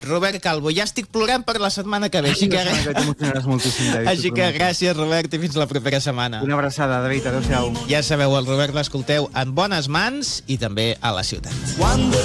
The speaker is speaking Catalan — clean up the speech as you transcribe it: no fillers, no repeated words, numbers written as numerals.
Robert Calvo, ja estic plorant per la setmana que ve, així que t'emocionaràs moltíssim, David. Així que gràcies, Robert, i fins la propera setmana. Una abraçada, David, adéu-siau. Ja sabeu, el Robert l'escolteu en bones mans i també a la ciutat.